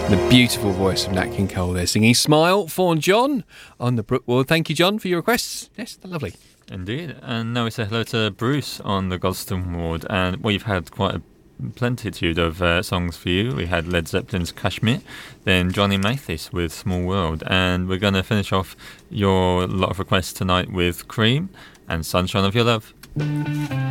The beautiful voice of Nat King Cole there singing Smile for John on the Brookward. Thank you, John, for your requests. Yes, they're lovely. Indeed. And now we say hello to Bruce on the Godstone Ward. And we've had quite a plentitude of songs for you. We had Led Zeppelin's Kashmir, then Johnny Mathis with Small World, and we're going to finish off your lot of requests tonight with Cream and Sunshine of Your Love.